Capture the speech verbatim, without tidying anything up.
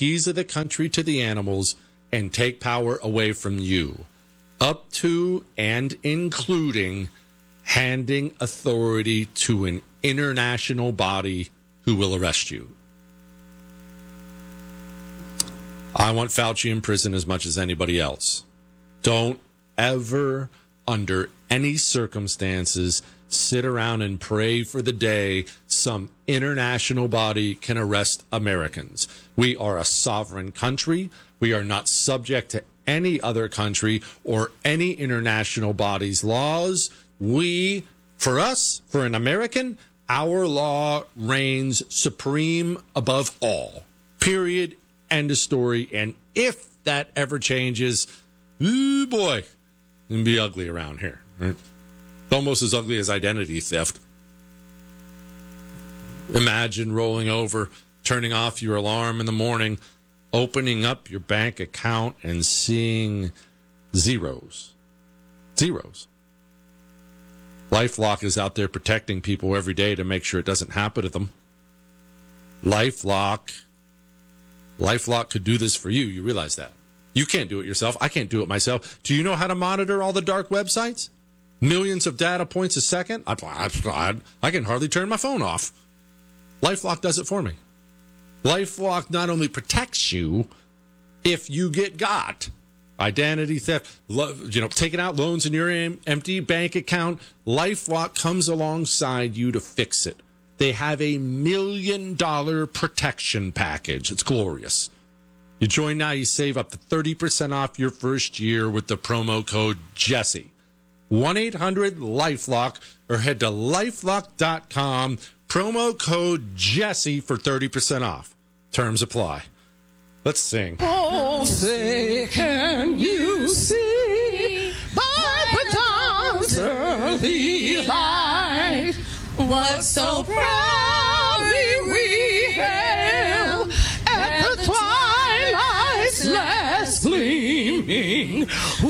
keys of the country to the animals and take power away from you, up to and including handing authority to an international body who will arrest you. I want Fauci in prison as much as anybody else. Don't ever, under any circumstances, sit around and pray for the day some international body can arrest Americans. We are a sovereign country. We are not subject to any other country or any international body's laws. We, for us, for an American, our law reigns supreme above all. Period. End of story. And if that ever changes, ooh boy, it can be ugly around here. Right? Almost as ugly as identity theft. Imagine rolling over, turning off your alarm in the morning, opening up your bank account and seeing zeros. Zeros. LifeLock is out there protecting people every day to make sure it doesn't happen to them. LifeLock, LifeLock could do this for you. You realize that. You can't do it yourself. I can't do it myself. Do you know how to monitor all the dark websites? Millions of data points a second? I, I, I can hardly turn my phone off. LifeLock does it for me. LifeLock not only protects you if you get got, identity theft, you know, taking out loans in your empty bank account, LifeLock comes alongside you to fix it. They have a million dollar protection package. It's glorious. You join now, you save up to thirty percent off your first year with the promo code Jesse. one eight hundred LifeLock or head to lifelock dot com. Promo code Jesse for thirty percent off. Terms apply. Let's sing. Oh, say can you see by the dawn's early light what so proudly we hailed at the twilight's last gleaming?